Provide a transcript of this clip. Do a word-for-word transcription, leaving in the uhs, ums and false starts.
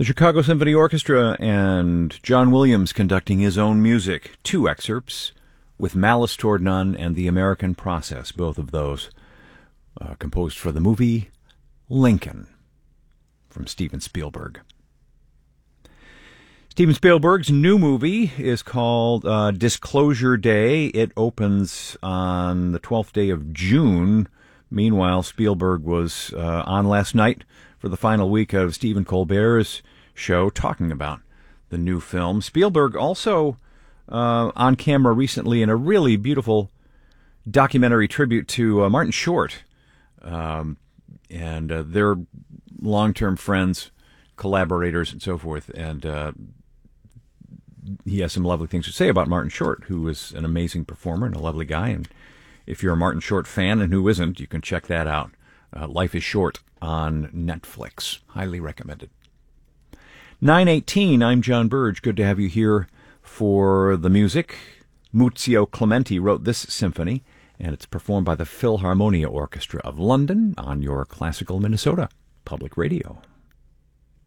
The Chicago Symphony Orchestra and John Williams conducting his own music. Two excerpts with Malice Toward None and The American Process, both of those uh, composed for the movie Lincoln from Steven Spielberg. Steven Spielberg's new movie is called uh, Disclosure Day. It opens on the twelfth day of June. Meanwhile, Spielberg was uh, on last night for the final week of Stephen Colbert's show talking about the new film. Spielberg also uh, on camera recently in a really beautiful documentary tribute to uh, Martin Short. Um, and uh, they're long-term friends, collaborators, and so forth. And uh, he has some lovely things to say about Martin Short, who is an amazing performer and a lovely guy. And if you're a Martin Short fan, and who isn't, you can check that out. Uh, Life is Short on Netflix. Highly recommended. nine eighteen, I'm John Burge. Good to have you here for the music. Muzio Clementi wrote this symphony, and it's performed by the Philharmonia Orchestra of London on your Classical Minnesota Public Radio.